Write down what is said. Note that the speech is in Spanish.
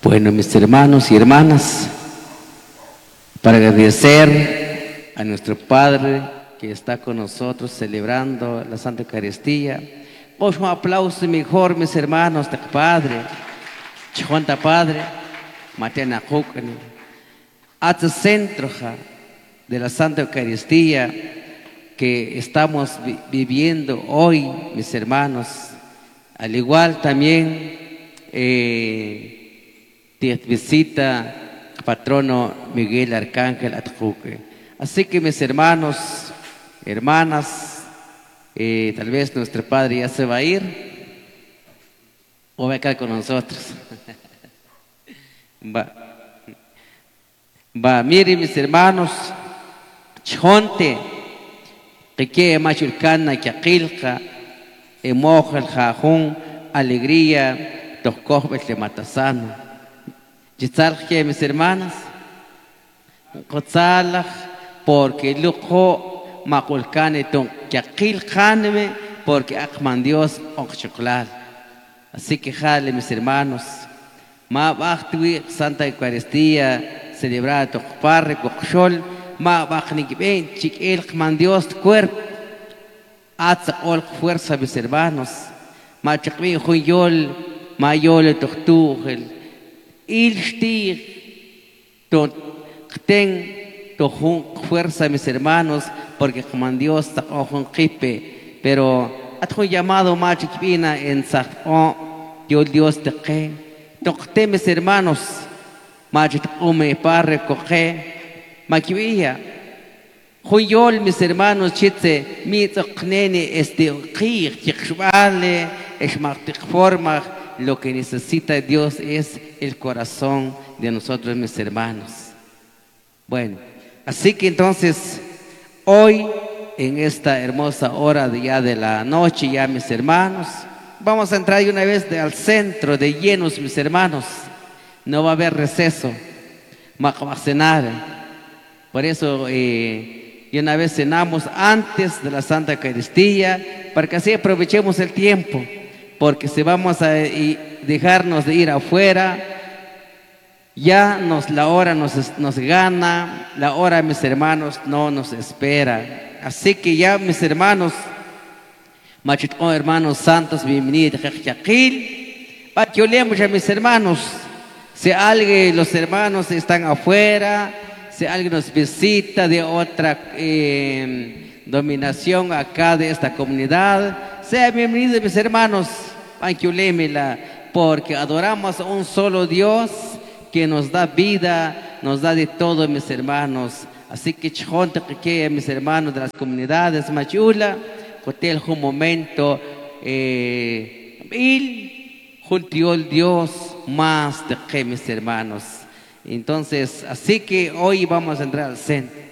Bueno, mis hermanos y hermanas, para agradecer a nuestro Padre que está con nosotros celebrando la Santa Eucaristía, pues un aplauso mejor, mis hermanos, de Padre, Chonta Padre, Matena Jukani, hasta centro de la Santa Eucaristía que estamos viviendo hoy, mis hermanos, al igual también visita patrono Miguel Arcángel Atjuque. Así que mis hermanos, hermanas, tal vez nuestro Padre ya se va a ir o va a quedar con nosotros. Miren mis hermanos, chonte que machulcana que aquilca emoja el jajón alegría toscojbes de matasano. Que mis hermanas, porque lujo maculcane ton que aquilcane porque akman Dios chocolate. Así que jale mis hermanos, ma bachtui Santa Eucaristía celebrada tu parre coxol ma bachnik ben chic el Dios cuerpo atza ol fuerza mis hermanos ma chakmi huyol ma yole tuchtugel il stig ton ten tu fuerza mis hermanos porque como Dios ta ojun qipe pero atjo llamado ma chikbina en sa yo Dios te que tocte mis hermanos machit ume parre coge maquilla huyol mis hermanos chitse mi tocnene qir chixvale es forma lo que necesita Dios es el corazón de nosotros mis hermanos. Bueno, así que entonces hoy en esta hermosa hora de la noche ya mis hermanos vamos a entrar de una vez al centro de llenos mis hermanos. No va a haber receso, va a cenar. Por eso y una vez cenamos antes de la Santa Eucaristía, para que así aprovechemos el tiempo, porque si vamos a dejarnos de ir afuera, ya la hora nos gana, la hora mis hermanos no nos espera. Así que ya mis hermanos, hermanos santos, bienvenidos a que olemos a mis hermanos. Si alguien, los hermanos están afuera, si alguien nos visita de otra dominación acá de esta comunidad, sea bienvenido mis hermanos, porque adoramos a un solo Dios que nos da vida, nos da de todo mis hermanos. Así que chonte que mis hermanos de las comunidades machula, hotel un momento, juntió el Dios más de que mis hermanos. Entonces, así que hoy vamos a entrar al centro.